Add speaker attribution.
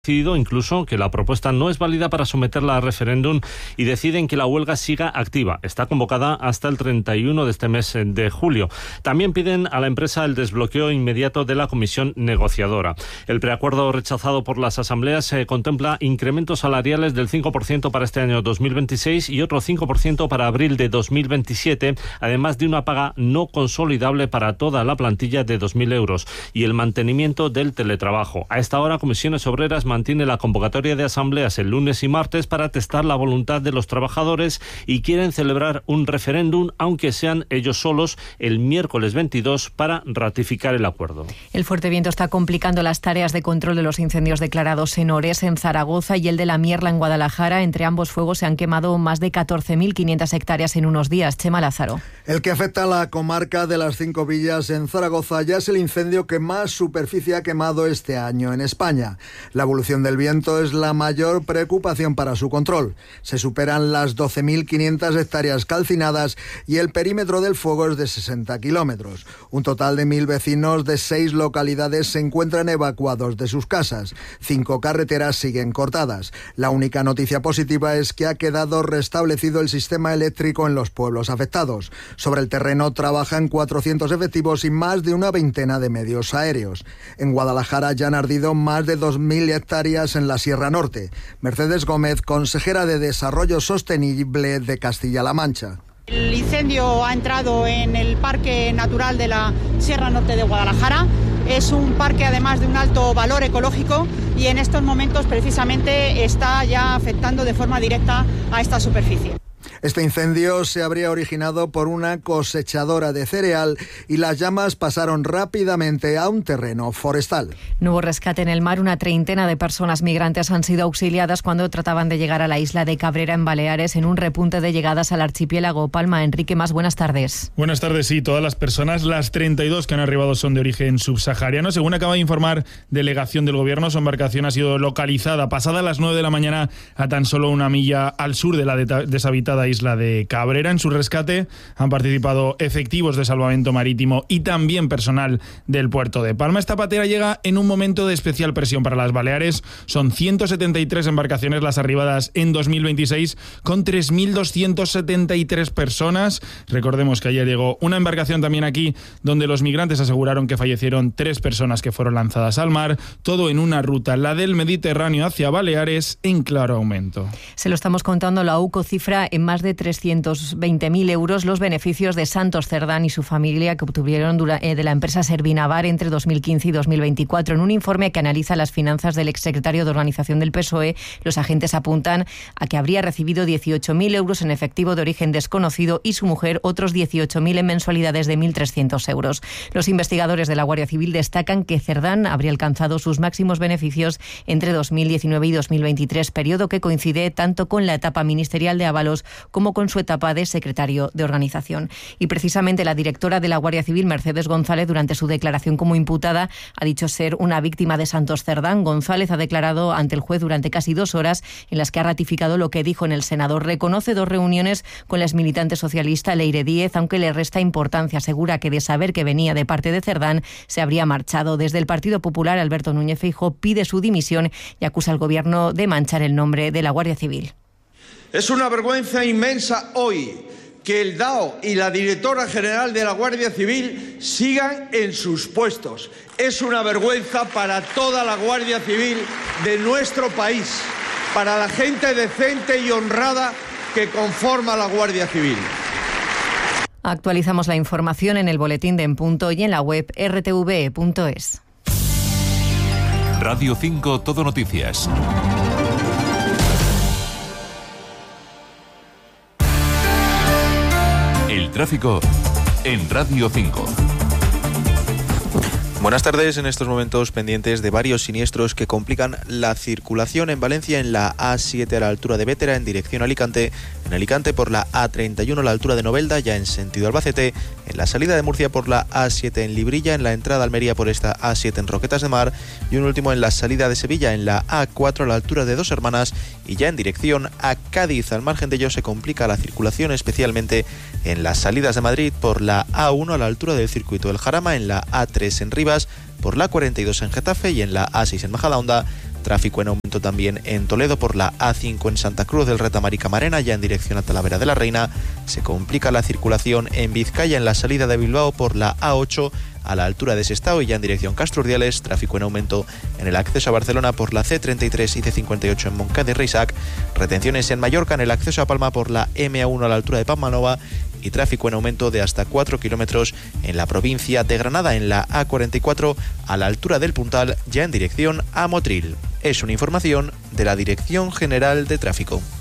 Speaker 1: decidido incluso que la propuesta no es válida para someterla a referéndum y deciden que la huelga siga activa. Está convocada hasta el 31 de este mes de julio. También piden a la empresa el desbloqueo inmediato de la comisión negociadora. El preacuerdo rechazado por las asambleas contempla incrementos salariales del 5% para este año 2026 y otro 5% para abril de 2027, además de una paga no consolidable para toda la plantilla de 2.000 euros y el mantenimiento del teletrabajo. A esta hora, Comisiones Obreras mantiene la convocatoria de asambleas el lunes y martes para testar la voluntad de los trabajadores y quieren celebrar un referéndum, aunque sean ellos solos, el miércoles 22 para ratificar el acuerdo.
Speaker 2: El fuerte viento está complicando las tareas de control de los incendios declarados en Ores, en Zaragoza, y el de la Mierla, en Guadalajara. Entre ambos fuegos se han quemado más de 14.500 hectáreas en unos días. Chema Lázaro.
Speaker 3: El que afecta a la comarca de las 5 Villas en Zaragoza ya es el incendio que más superficie ha quemado este año en España. La evolución del viento es la mayor preocupación para su control. Se superan las 12.500 hectáreas calcinadas y el perímetro del fuego es de 60 kilómetros. Un total de 1.000 vecinos de 6 localidades se encuentran evacuados de sus casas. 5 carreteras siguen cortadas. La única noticia positiva es que ha quedado restablecido el sistema eléctrico en los pueblos afectados. Sobre el terreno trabajan 400 efectivos y más de una veintena de medios aéreos. En Guadalajara ya han ardido más de 2.000 hectáreas en la Sierra Norte. Mercedes Gómez, consejera de Desarrollo Sostenible de Castilla-La Mancha.
Speaker 4: El incendio ha entrado en el Parque Natural de la Sierra Norte de Guadalajara. Es un parque además de un alto valor ecológico y en estos momentos precisamente está ya afectando de forma directa a esta superficie.
Speaker 3: Este incendio se habría originado por una cosechadora de cereal y las llamas pasaron rápidamente a un terreno forestal.
Speaker 2: Nuevo rescate en el mar. Una treintena de personas migrantes han sido auxiliadas cuando trataban de llegar a la isla de Cabrera, en Baleares, en un repunte de llegadas al archipiélago. Palma, Enrique Mas, buenas tardes.
Speaker 5: Buenas tardes, sí. Todas las personas, las 32 que han arribado, son de origen subsahariano. Según acaba de informar delegación del Gobierno, su embarcación ha sido localizada pasada las 9 de la mañana a tan solo una milla al sur de la deshabitada isla de Cabrera. En su rescate han participado efectivos de salvamento marítimo y también personal del puerto de Palma. Esta patera llega en un momento de especial presión para las Baleares. Son 173 embarcaciones las arribadas en 2026, con 3.273 personas. Recordemos que ayer llegó una embarcación también aquí, donde los migrantes aseguraron que fallecieron 3 personas que fueron lanzadas al mar. Todo en una ruta, la del Mediterráneo hacia Baleares, en claro aumento.
Speaker 2: Se lo estamos contando, la UCO cifra en más de 320.000 euros los beneficios de Santos Cerdán y su familia que obtuvieron de la empresa Servinavar entre 2015 y 2024. En un informe que analiza las finanzas del exsecretario de Organización del PSOE, los agentes apuntan a que habría recibido 18.000 euros en efectivo de origen desconocido y su mujer otros 18.000 en mensualidades de 1.300 euros. Los investigadores de la Guardia Civil destacan que Cerdán habría alcanzado sus máximos beneficios entre 2019 y 2023, periodo que coincide tanto con la etapa ministerial de Ábalos como con su etapa de secretario de Organización. Y precisamente la directora de la Guardia Civil, Mercedes González, durante su declaración como imputada, ha dicho ser una víctima de Santos Cerdán. González ha declarado ante el juez durante casi 2 horas en las que ha ratificado lo que dijo en el Senado. Reconoce 2 reuniones con la exmilitante socialista Leire Díez, aunque le resta importancia. Asegura que de saber que venía de parte de Cerdán se habría marchado. Desde el Partido Popular, Alberto Núñez Feijóo pide su dimisión y acusa al Gobierno de manchar el nombre de la Guardia Civil.
Speaker 6: Es una vergüenza inmensa hoy que el DAO y la directora general de la Guardia Civil sigan en sus puestos. Es una vergüenza para toda la Guardia Civil de nuestro país, para la gente decente y honrada que conforma la Guardia Civil.
Speaker 2: Actualizamos la información en el boletín de En Punto y en la web rtv.es.
Speaker 7: Radio 5 Todo Noticias. El tráfico en Radio 5.
Speaker 8: Buenas tardes. En estos momentos pendientes de varios siniestros que complican la circulación en Valencia, en la A7 a la altura de Bétera en dirección a Alicante, en Alicante por la A31 a la altura de Novelda ya en sentido Albacete, en la salida de Murcia por la A7 en Librilla, en la entrada a Almería por esta A7 en Roquetas de Mar y un último en la salida de Sevilla en la A4 a la altura de Dos Hermanas y ya en dirección a Cádiz. Al margen de ello se complica la circulación especialmente en las salidas de Madrid por la A1 a la altura del circuito del Jarama, en la A3 en Rivas, por la A42 en Getafe y en la A6 en Majadahonda, Tráfico en aumento también en Toledo por la A5 en Santa Cruz del Retamar y Camarena, ya en dirección a Talavera de la Reina. Se complica la circulación en Vizcaya en la salida de Bilbao por la A8 a la altura de Sestao y ya en dirección Castro Urdiales. Tráfico en aumento en el acceso a Barcelona por la C33 y C58 en Montcada y Reixac. Retenciones en Mallorca en el acceso a Palma por la M1 a la altura de Palmanova. Y tráfico en aumento de hasta 4 kilómetros en la provincia de Granada en la A44 a la altura del Puntal, ya en dirección a Motril. Es una información de la Dirección General de Tráfico.